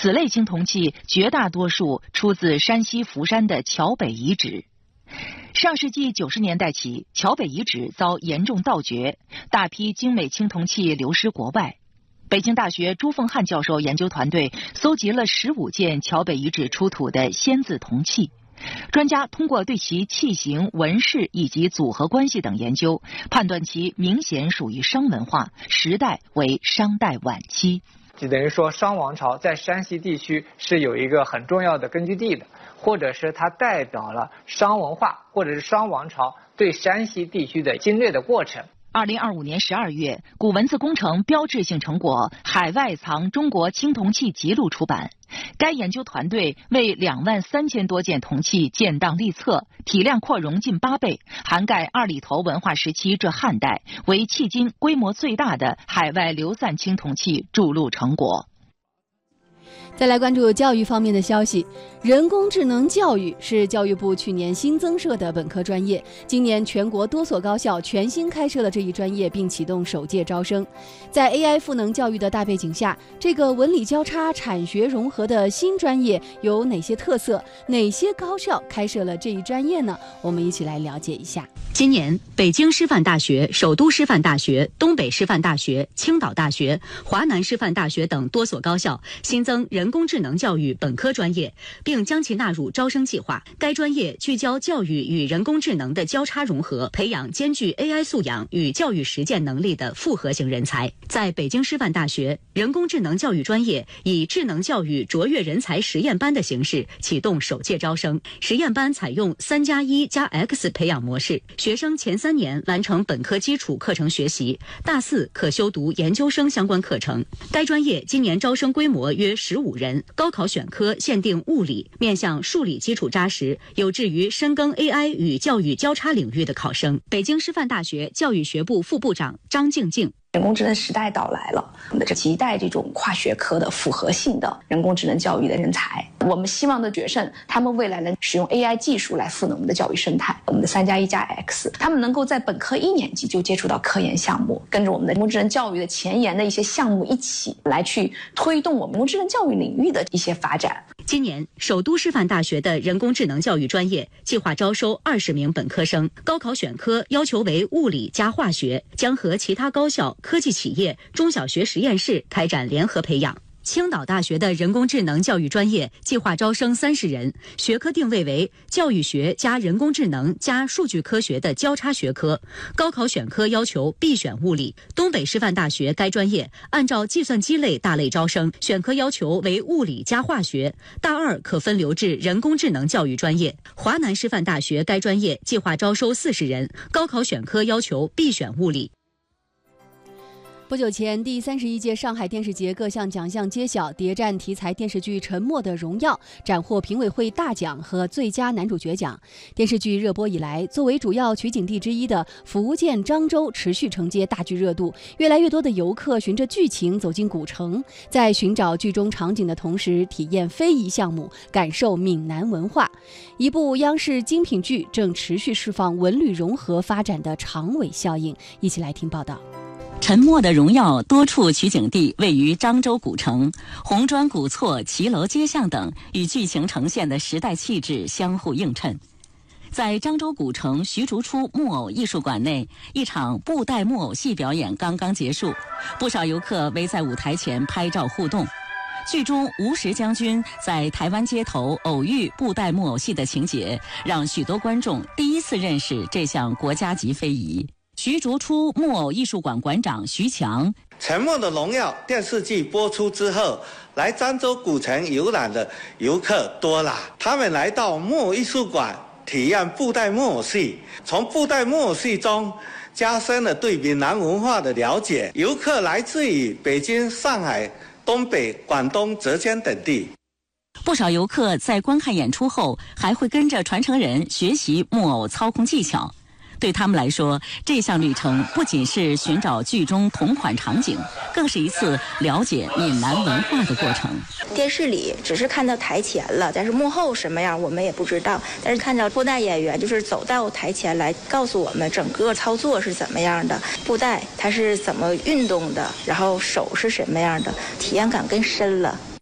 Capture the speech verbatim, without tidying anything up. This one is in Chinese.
此类青铜器绝大多数出自山西福山的桥北遗址。上世纪九十年代起，桥北遗址遭严重盗掘，大批精美青铜器流失国外。北京大学朱凤汉教授研究团队搜集了十五件桥北遗址出土的仙字铜器。专家通过对其器型、纹饰以及组合关系等研究，判断其明显属于商文化，时代为商代晚期。 就等于说商王朝在山西地区是有一个很重要的根据地的，或者是它代表了商文化或者是商王朝对山西地区的侵略的过程。 二零二五年十二月，古文字工程标志性成果《海外藏中国青铜器辑录》出版。该研究团队为两万三千多件铜器建档立册，体量扩容近八倍，涵盖二里头文化时期至汉代，为迄今规模最大的海外流散青铜器注录成果。 再来关注教育方面的消息，人工智能教育是教育部去年新增设的本科专业，今年全国多所高校全新开设了这一专业，并启动首届招生。在 A I 赋能教育的大背景下，这个文理交叉、产学融合的新专业有哪些特色？哪些高校开设了这一专业呢？我们一起来了解一下。 今年，北京师范大学、首都师范大学、东北师范大学、青岛大学、华南师范大学等多所高校新增人工智能教育本科专业，并将其纳入招生计划。该专业聚焦教育与人工智能的交叉融合，培养兼具 A I 素养与教育实践能力的复合型人才。在北京师范大学，人工智能教育专业以智能教育卓越人才实验班的形式启动首届招生。实验班采用三加一加 X 培养模式，学生前三年完成本科基础课程学习，大四可修读研究生相关课程。该专业今年招生规模约十五人，高考选科限定物理，面向数理基础扎实，有志于深耕 A I 与教育交叉领域的考生。北京师范大学教育学部副部长张静静。 人工智能时代到来了，我们期待这种跨学科的复合性的人工智能教育的人才。我们希望的学生，他们未来能使用 A I 技术来赋能我们的教育生态。我们的三加一加 X， 他们能够在本科一年级就接触到科研项目，跟着我们的人工智能教育的前沿的一些项目一起来去推动我们人工智能教育领域的一些发展。 今年，首都师范大学的人工智能教育专业计划招收二十名本科生，高考选科要求为物理加化学，将和其他高校、科技企业、中小学实验室开展联合培养。青岛大学的人工智能教育专业计划招生三十人，学科定位为教育学加人工智能加数据科学的交叉学科，高考选科要求必选物理。东北师范大学该专业按照计算机类大类招生，选科要求为物理加化学，大二可分流至人工智能教育专业。华南师范大学该专业计划招收四十人，高考选科要求必选物理。 不久前，第三十一届上海电视节各项奖项揭晓，谍战题材电视剧《沉默的荣耀》斩获评委会大奖和最佳男主角奖。电视剧热播以来，作为主要取景地之一的福建漳州持续承接大剧热度，越来越多的游客循着剧情走进古城，在寻找剧中场景的同时，体验非遗项目，感受闽南文化。一部央视精品剧正持续释放文旅融合发展的长尾效应。一起来听报道。 沉默的荣耀多处取景地位于漳州古城，红砖古厝、骑楼街巷等与剧情呈现的时代气质相互映衬。在漳州古城徐竹初木偶艺术馆内，一场布袋木偶戏表演刚刚结束，不少游客围在舞台前拍照互动。剧中吴石将军在台湾街头偶遇布袋木偶戏的情节，让许多观众第一次认识这项国家级非遗。徐竹初木偶艺术馆馆长徐强： 沉默的荣耀电视剧播出之后，来漳州古城游览的游客多了，他们来到木偶艺术馆体验布袋木偶戏，从布袋木偶戏中加深了对闽南文化的了解。游客来自于北京、上海、东北、广东、浙江等地。 不少游客在观看演出后，还会跟着传承人学习木偶操控技巧。对他们来说，这项旅程不仅是寻找剧中同款场景，更是一次了解闽南文化的过程。 电视里只是看到台前了，但是幕后什么样我们也不知道。但是看到布袋演员就是走到台前来告诉我们整个操作是怎么样的，布袋它是怎么运动的，然后手是什么样的，体验感更深了。